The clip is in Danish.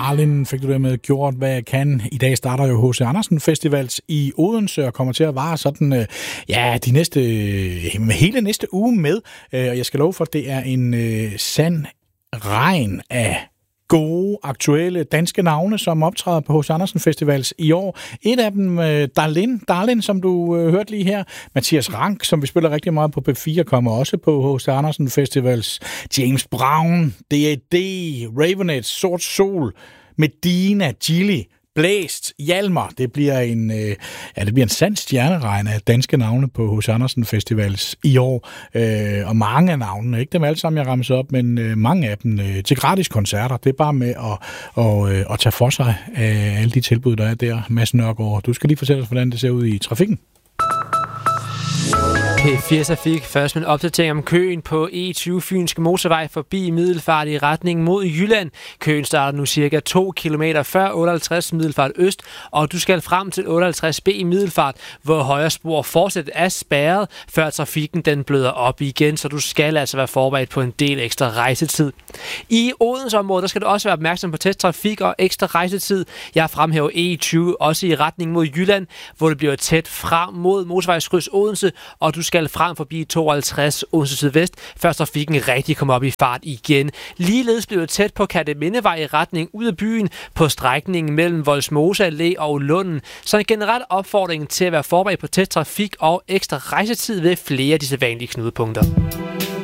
Darlin fik du dermed gjort, hvad jeg kan. I dag starter jo H.C. Andersen Festivals i Odense og kommer til at vare sådan, hele næste uge med. Og jeg skal love for, at det er en sand regn af gode, aktuelle danske navne, som optræder på H.C. Andersen Festivals i år. Et af dem, Darlin, som du hørte lige her. Mathias Rank, som vi spiller rigtig meget på P4, kommer også på H.C. Andersen Festivals. James Brown, D.A.D., Ravenet, Sort Sol, Medina, Gilly, Blæst, Hjalmar. Det bliver en sand stjerneregn af danske navne på H.C. Andersen Festivals i år. Og mange af navnene, ikke dem alle sammen, jeg ramser op, men mange af dem til gratis koncerter. Det er bare med at tage for sig af alle de tilbud, der er der. Mads Nørgaard, du skal lige fortælle os, hvordan det ser ud i trafikken. P4 Trafik først med en opdatering om køen på E20 Fynske Motorvej forbi Middelfart i retning mod Jylland. Køen starter nu cirka 2 km før 58 Middelfart Øst, og du skal frem til 58B i Middelfart, hvor højre spor fortsat er spærret, før trafikken den bløder op igen, så du skal altså være forberedt på en del ekstra rejsetid. I Odense-området, der skal du også være opmærksom på tæt trafik og ekstra rejsetid. Jeg fremhæver E20 også i retning mod Jylland, hvor det bliver tæt frem mod motorvejskryds Odense, og du skal frem forbi 52 Odense Sydvest, før trafikken rigtig kommer op i fart igen. Ligeledes bliver det tæt på Kertemindevej i retning ud af byen på strækningen mellem Vollsmose Allé og Lunden. Så en generel opfordring til at være forberedt på tæt trafik og ekstra rejsetid ved flere af disse vanlige knudepunkter.